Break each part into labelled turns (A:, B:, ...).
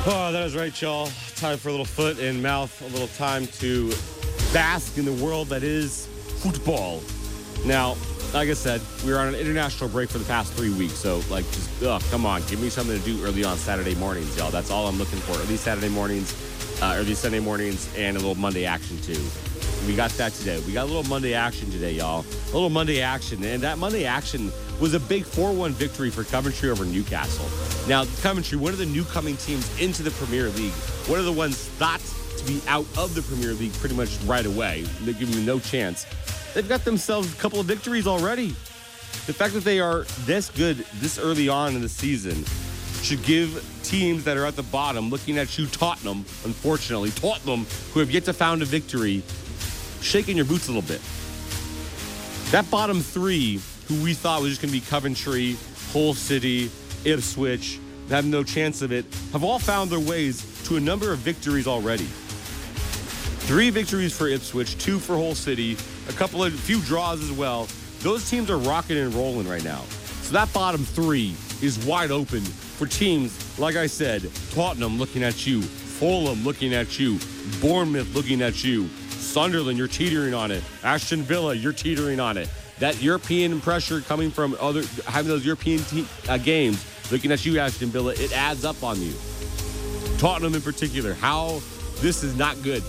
A: Oh, that is right, y'all. Time for a little foot and mouth, a little time to bask in the world that is football. Now, like I said, we were on an international break for the past 3 weeks, so come on, give me something to do early on Saturday mornings, y'all. That's all I'm looking for. Early Saturday mornings, early Sunday mornings, and a little Monday action too. We got that today. We got a little Monday action today, y'all. A little Monday action, and that Monday action was a big 4-1 victory for Coventry over Newcastle. Now, Coventry, one of the newcoming teams into the Premier League, one of the ones thought to be out of the Premier League pretty much right away. They're giving them no chance. They've got themselves a couple of victories already. The fact that they are this good this early on in the season should give teams that are at the bottom, looking at you, Tottenham, unfortunately, Tottenham, who have yet to found a victory, shaking your boots a little bit. That bottom three, who we thought was just going to be Coventry, Hull City, Ipswich, have no chance of it, have all found their ways to a number of victories already. 3 victories for Ipswich, 2 for Hull City, a few draws as well. Those teams are rocking and rolling right now. So that bottom 3 is wide open for teams, like I said, Tottenham looking at you, Fulham looking at you, Bournemouth looking at you, Sunderland, you're teetering on it, Aston Villa, you're teetering on it. That European pressure coming from having those European games, looking at you, Aston Villa, it adds up on you. Tottenham in particular, how this is not good.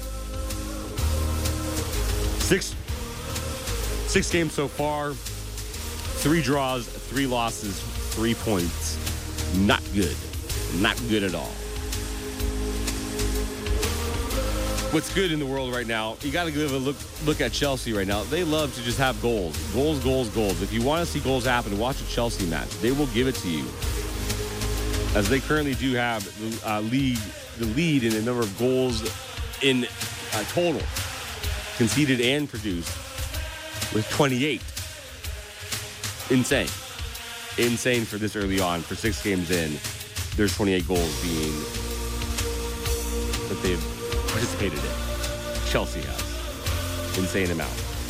A: Six games so far, 3 draws, 3 losses, 3 points. Not good. Not good at all. What's good in the world right now, you got to give a look at Chelsea right now. They love to just have goals. Goals, goals, goals. If you want to see goals happen, watch a Chelsea match. They will give it to you. As they currently do have the lead in the number of goals in total, conceded and produced, with 28. Insane for this early on. For 6 games in, there's 28 goals that they've participated in. Chelsea has. Insane amount.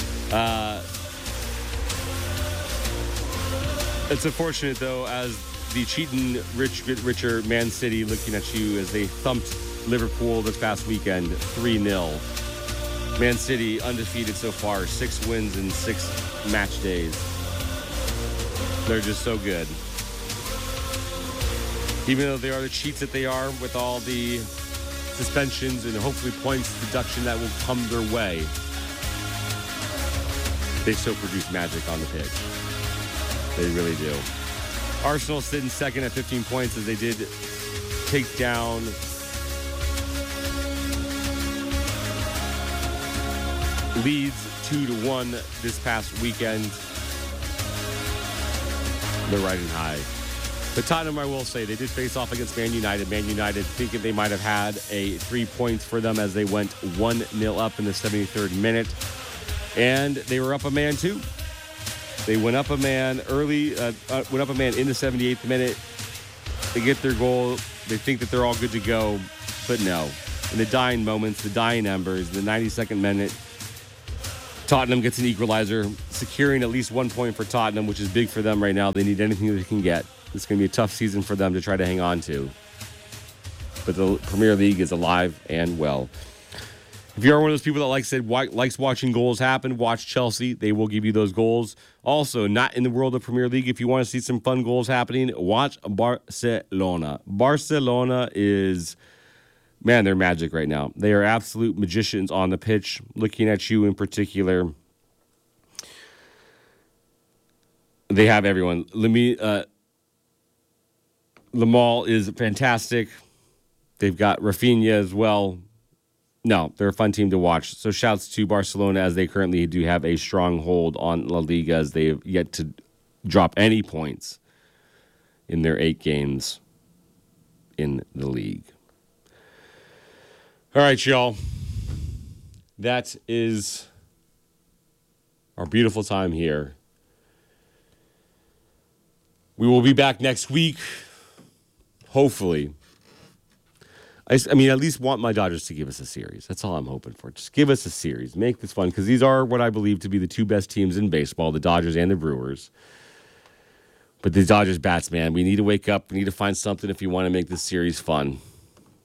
A: It's unfortunate, though, as the cheating richer Man City looking at you as they thumped Liverpool this past weekend 3-0. Man City undefeated so far, 6 wins in 6 match days. They're just so good. Even though they are the cheats that they are with all the suspensions and hopefully points deduction that will come their way, they still produce magic on the pitch. They really do. Arsenal sitting second at 15 points as they did take down Leeds 2-1 this past weekend. They're riding high. But Tottenham, I will say, they did face off against Man United. Man United thinking they might have had 3 points for them as they went 1-0 up in the 73rd minute. And they were up a man, too. They went up a man early, went up a man in the 78th minute. They get their goal. They think that they're all good to go. But no. In the dying moments, the dying embers, the 92nd minute, Tottenham gets an equalizer, securing at least 1 point for Tottenham, which is big for them right now. They need anything they can get. It's going to be a tough season for them to try to hang on to. But the Premier League is alive and well. If you are one of those people that likes watching goals happen, watch Chelsea. They will give you those goals. Also, not in the world of Premier League, if you want to see some fun goals happening, watch Barcelona. Barcelona is, man, they're magic right now. They are absolute magicians on the pitch, looking at you in particular. They have everyone. Lamal is fantastic. They've got Rafinha as well. No, they're a fun team to watch. So shouts to Barcelona as they currently do have a strong hold on La Liga as they have yet to drop any points in their 8 games in the league. All right, y'all. That is our beautiful time here. We will be back next week. Hopefully. I mean, at least want my Dodgers to give us a series. That's all I'm hoping for. Just give us a series. Make this fun, because these are what I believe to be the 2 best teams in baseball, the Dodgers and the Brewers. But the Dodgers bats, man, we need to wake up. We need to find something if you want to make this series fun.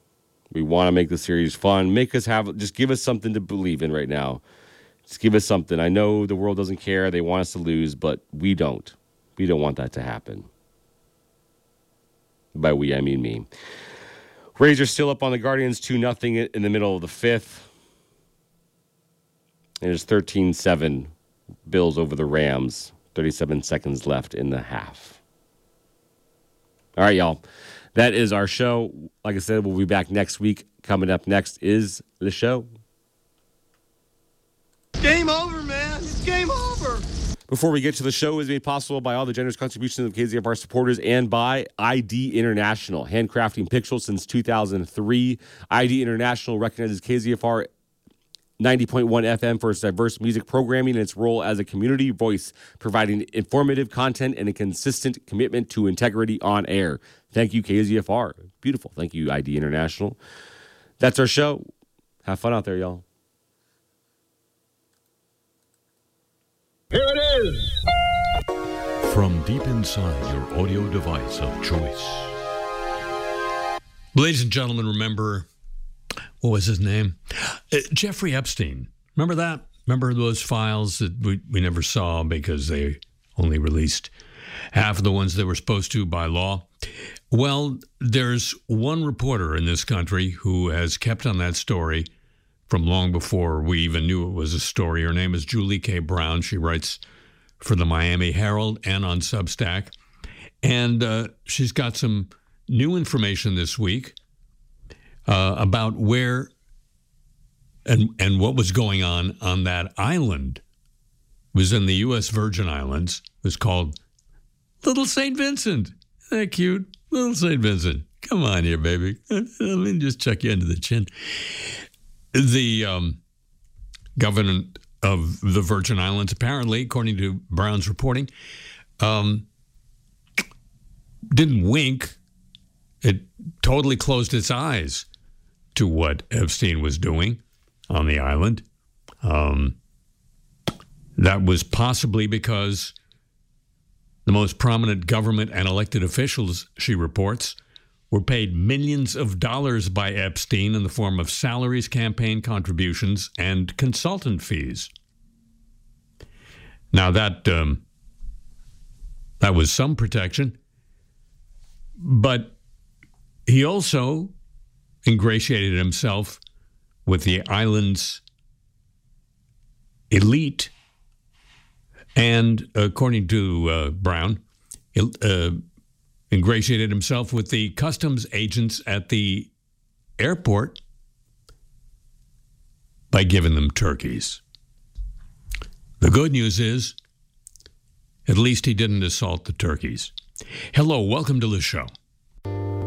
A: We want to make the series fun. Just give us something to believe in right now. Just give us something. I know the world doesn't care. They want us to lose, but we don't. We don't want that to happen. By we, I mean me. Rays are still up on the Guardians 2-0 in the middle of the fifth. And it's 13-7. Bills over the Rams. 37 seconds left in the half. All right, y'all. That is our show. Like I said, we'll be back next week. Coming up next is the show.
B: Game over, man. It's game over.
A: Before we get to the show, is made possible by all the generous contributions of KZFR supporters and by ID International, handcrafting pixels since 2003. ID International recognizes KZFR 90.1 FM for its diverse music programming and its role as a community voice, providing informative content and a consistent commitment to integrity on air. Thank you, KZFR. Beautiful. Thank you, ID International. That's our show. Have fun out there, y'all.
C: Here it is! From deep inside your audio device of choice.
D: Ladies and gentlemen, remember, what was his name? Jeffrey Epstein. Remember that? Remember those files that we never saw because they only released half of the ones they were supposed to by law? Well, there's one reporter in this country who has kept on that story from long before we even knew it was a story. Her name is Julie K. Brown. She writes for the Miami Herald and on Substack. And she's got some new information this week about where and what was going on that island. It was in the U.S. Virgin Islands. It was called Little St. Vincent. Isn't that cute? Little St. Vincent. Come on here, baby. Let me just chuck you under the chin. The governor of the Virgin Islands, apparently, according to Brown's reporting, didn't wink. It totally closed its eyes to what Epstein was doing on the island. That was possibly because the most prominent government and elected officials, she reports, were paid millions of dollars by Epstein in the form of salaries, campaign contributions, and consultant fees. Now that was some protection, but he also ingratiated himself with the island's elite, and according to Brown, ingratiated himself with the customs agents at the airport by giving them turkeys. The good news is, at least he didn't assault the turkeys. Hello, welcome to the show.